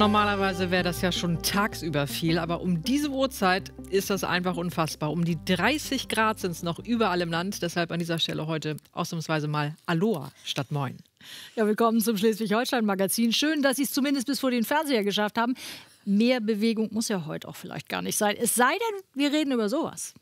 Normalerweise wäre das ja schon tagsüber viel, aber um diese Uhrzeit ist das einfach unfassbar. Um die 30 Grad sind es noch überall im Land. Deshalb an dieser Stelle heute ausnahmsweise mal Aloha statt Moin. Ja, willkommen zum Schleswig-Holstein-Magazin. Schön, dass Sie es zumindest bis vor den Fernseher geschafft haben. Mehr Bewegung muss ja heute auch vielleicht gar nicht sein. Es sei denn, wir reden über sowas.